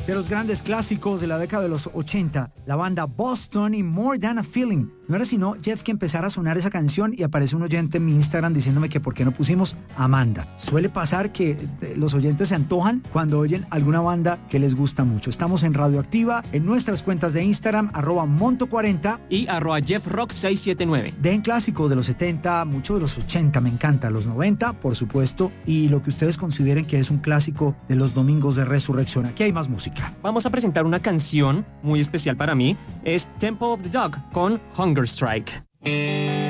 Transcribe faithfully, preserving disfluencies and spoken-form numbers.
De los grandes clásicos de la década de los ochenta, la banda Boston y More Than a Feeling. No era sino, Jeff, que empezara a sonar esa canción y aparece un oyente en mi Instagram diciéndome que por qué no pusimos Amanda. Suele pasar que los oyentes se antojan cuando oyen alguna banda que les gusta mucho. Estamos en Radioactiva, en nuestras cuentas de Instagram, arroba monto cuarenta y arroba jeffrock seiscientos setenta y nueve. Den clásicos de los setenta, mucho de los ochenta, me encanta, los noventa, por supuesto, y lo que ustedes consideren que es un clásico de los domingos de resurrección. Aquí hay más música. Vamos a presentar una canción muy especial para mí, es Temple of the Dog con Hunger Strike.